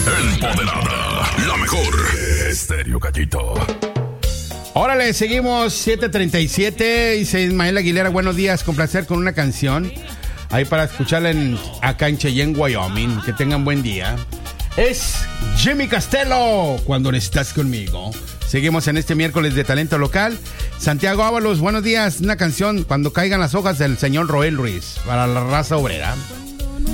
Empoderada, la mejor. Estéreo Gallito. Órale, seguimos 7:37. Dice Ismael Aguilera, buenos días, con placer con una canción. Ahí para escucharla acá en Cheyenne, Wyoming. Que tengan buen día. Es Jimmy Castelo, Cuando no estás conmigo. Seguimos en este miércoles de talento local. Santiago Ábalos, buenos días. Una canción, Cuando caigan las hojas, del señor Roel Ruiz, para la raza obrera.